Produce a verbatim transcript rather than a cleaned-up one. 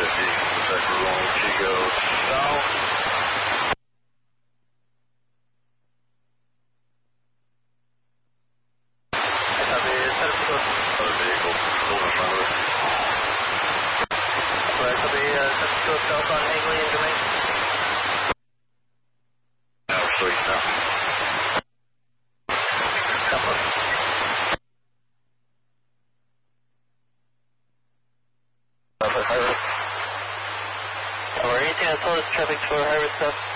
fifty, Vector one, Chico, south. Copy, set up to other vehicle, going in front of us. Alright, copy, uh, set up to south on Angley and Domain. No, sweet, no. Come on. Alright, anything I told us traffic for high risk stuff?